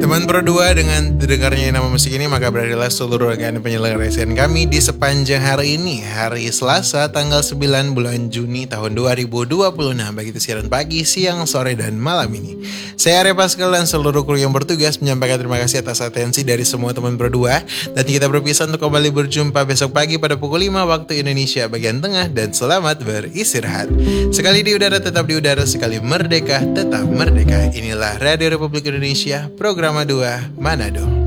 Teman Pro 2, dengan didengarnya nama musik ini maka berakhirlah seluruh rangkaian penyelenggaraan kami di sepanjang hari ini, hari Selasa tanggal 9 bulan Juni tahun 2026, baik itu siaran pagi, siang, sore, dan malam ini. Saya Arya Pascal dan seluruh kru yang bertugas menyampaikan terima kasih atas atensi dari semua teman Pro 2, dan kita berpisah untuk kembali berjumpa besok pagi pada pukul 5 waktu Indonesia bagian tengah, dan selamat beristirahat. Sekali di udara tetap di udara, sekali merdeka tetap merdeka. Inilah Radio Republik Indonesia, program 2 Manado.